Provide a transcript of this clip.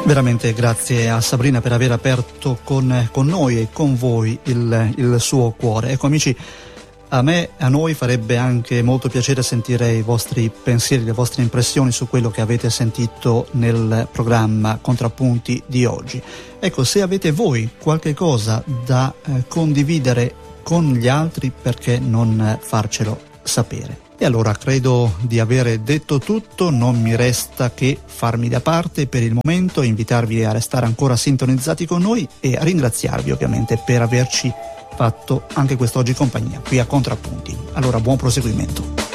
Veramente grazie a Sabrina per aver aperto con noi e con voi il suo cuore. Ecco amici, a noi farebbe anche molto piacere sentire i vostri pensieri, le vostre impressioni su quello che avete sentito nel programma Contrappunti di oggi. Ecco, se avete voi qualche cosa da condividere con gli altri, perché non farcelo sapere? E allora credo di avere detto tutto, non mi resta che farmi da parte per il momento, invitarvi a restare ancora sintonizzati con noi e a ringraziarvi ovviamente per averci fatto anche quest'oggi compagnia qui a Contrappunti. Allora buon proseguimento.